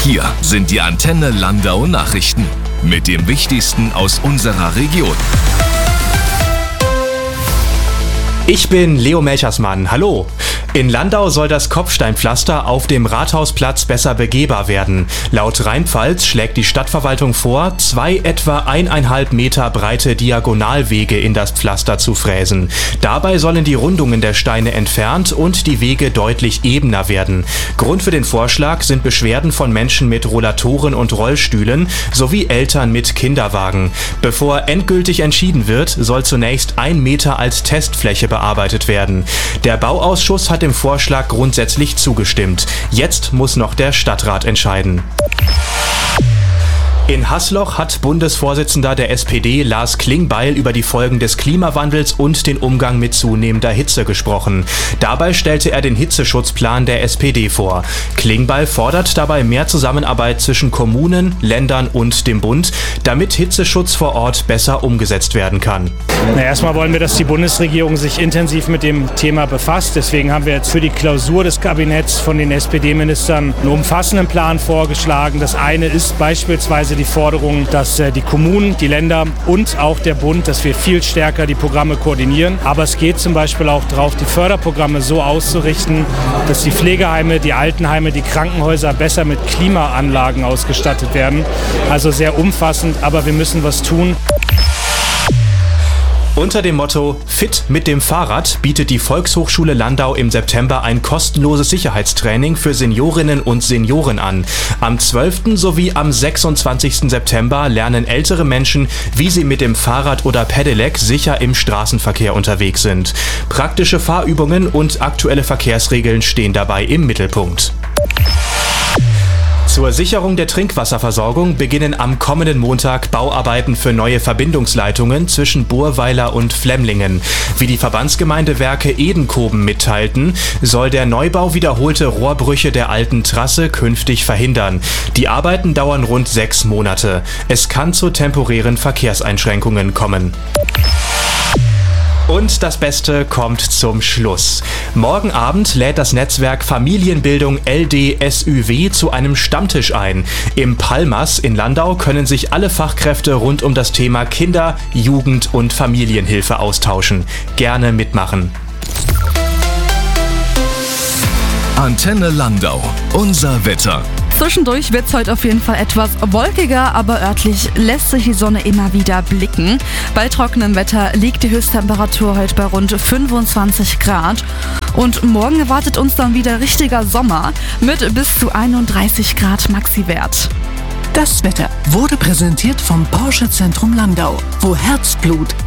Hier sind die Antenne Landau Nachrichten mit dem Wichtigsten aus unserer Region. Ich bin Leo Melchersmann. Hallo. In Landau soll das Kopfsteinpflaster auf dem Rathausplatz besser begehbar werden. Laut Rheinpfalz schlägt die Stadtverwaltung vor, 2 etwa 1,5 Meter breite Diagonalwege in das Pflaster zu fräsen. Dabei sollen die Rundungen der Steine entfernt und die Wege deutlich ebener werden. Grund für den Vorschlag sind Beschwerden von Menschen mit Rollatoren und Rollstühlen sowie Eltern mit Kinderwagen. Bevor endgültig entschieden wird, soll zunächst 1 Meter als Testfläche bearbeitet werden. Der Bauausschuss hat dem Vorschlag grundsätzlich zugestimmt. Jetzt muss noch der Stadtrat entscheiden. In Haßloch hat Bundesvorsitzender der SPD Lars Klingbeil über die Folgen des Klimawandels und den Umgang mit zunehmender Hitze gesprochen. Dabei stellte er den Hitzeschutzplan der SPD vor. Klingbeil fordert dabei mehr Zusammenarbeit zwischen Kommunen, Ländern und dem Bund, damit Hitzeschutz vor Ort besser umgesetzt werden kann. Erstmal wollen wir, dass die Bundesregierung sich intensiv mit dem Thema befasst. Deswegen haben wir jetzt für die Klausur des Kabinetts von den SPD-Ministern einen umfassenden Plan vorgeschlagen. Das eine ist beispielsweise die Forderung, dass die Kommunen, die Länder und auch der Bund, dass wir viel stärker die Programme koordinieren. Aber es geht zum Beispiel auch darauf, die Förderprogramme so auszurichten, dass die Pflegeheime, die Altenheime, die Krankenhäuser besser mit Klimaanlagen ausgestattet werden. Also sehr umfassend, aber wir müssen was tun. Unter dem Motto Fit mit dem Fahrrad bietet die Volkshochschule Landau im September ein kostenloses Sicherheitstraining für Seniorinnen und Senioren an. Am 12. sowie am 26. September lernen ältere Menschen, wie sie mit dem Fahrrad oder Pedelec sicher im Straßenverkehr unterwegs sind. Praktische Fahrübungen und aktuelle Verkehrsregeln stehen dabei im Mittelpunkt. Zur Sicherung der Trinkwasserversorgung beginnen am kommenden Montag Bauarbeiten für neue Verbindungsleitungen zwischen Burweiler und Flemlingen. Wie die Verbandsgemeinde Werke Edenkoben mitteilten, soll der Neubau wiederholte Rohrbrüche der alten Trasse künftig verhindern. Die Arbeiten dauern rund 6 Monate. Es kann zu temporären Verkehrseinschränkungen kommen. Und das Beste kommt zum Schluss. Morgen Abend lädt das Netzwerk Familienbildung LDSÜW zu einem Stammtisch ein. Im Palmas in Landau können sich alle Fachkräfte rund um das Thema Kinder-, Jugend- und Familienhilfe austauschen. Gerne mitmachen. Antenne Landau. Unser Wetter. Zwischendurch wird es heute auf jeden Fall etwas wolkiger, aber örtlich lässt sich die Sonne immer wieder blicken. Bei trockenem Wetter liegt die Höchsttemperatur heute bei rund 25 Grad. Und morgen erwartet uns dann wieder richtiger Sommer mit bis zu 31 Grad Maxiwert. Das Wetter wurde präsentiert vom Porsche Zentrum Landau, wo Herzblut